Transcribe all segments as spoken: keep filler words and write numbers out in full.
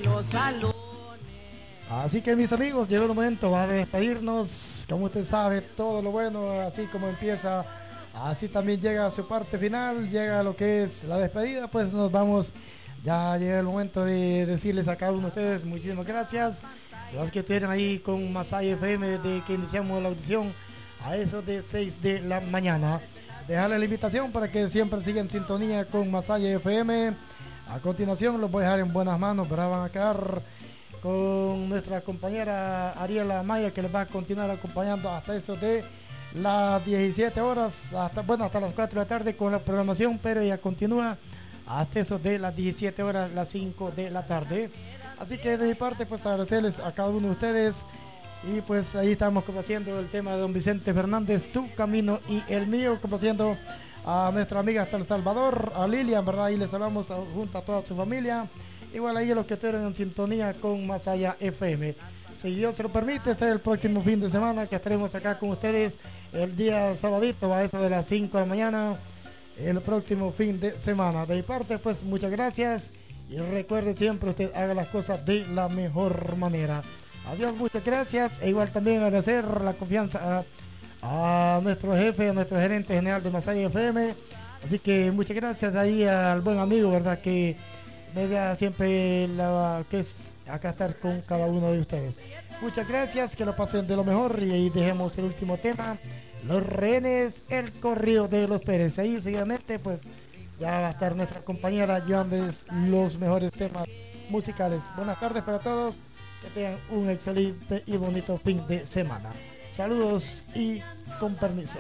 muchos salones. Así que mis amigos, llegó el momento va, de despedirnos. Como usted sabe, todo lo bueno, así como empieza, así también llega a su parte final, llega lo que es la despedida, pues nos vamos. Ya llega el momento de decirles a cada uno de ustedes muchísimas gracias. Los que estuvieron ahí con Masaya F M desde que iniciamos la audición a eso de seis de la mañana. Dejarle la invitación para que siempre sigan en sintonía con Masaya F M. A continuación los voy a dejar en buenas manos, pero van a quedar con nuestra compañera Ariela Maya, que les va a continuar acompañando hasta eso de las diecisiete horas, hasta, bueno, hasta las cuatro de la tarde con la programación, pero ya continúa hasta eso de las diecisiete horas, las cinco de la tarde. Así que de mi parte, pues agradecerles a cada uno de ustedes. Y pues ahí estamos complaciendo el tema de don Vicente Fernández, Tu Camino y el Mío, complaciendo a nuestra amiga hasta El Salvador, a Lilian, ¿verdad? Y les saludamos a, junto a toda su familia. Igual ahí a los que estén en sintonía con Masaya F M. Si Dios se lo permite, este es el próximo fin de semana que estaremos acá con ustedes el día sabadito a eso de las cinco de la mañana, el próximo fin de semana. De mi parte, pues muchas gracias y recuerde siempre usted haga las cosas de la mejor manera. Adiós, muchas gracias. E igual también agradecer la confianza a, a nuestro jefe, a nuestro gerente general de Masaya F M. Así que muchas gracias ahí al buen amigo, ¿verdad? Que me da siempre la que es acá estar con cada uno de ustedes. Muchas gracias, que lo pasen de lo mejor y ahí dejemos el último tema, Los Rehenes, el corrido de los Pérez. Ahí seguidamente pues ya va a estar nuestra compañera llevándoles los mejores temas musicales. Buenas tardes para todos, que tengan un excelente y bonito fin de semana. Saludos y con permiso.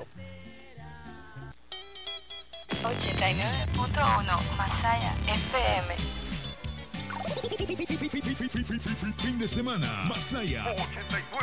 ochenta y nueve punto uno Masaya F M. Fin de semana, Masaya.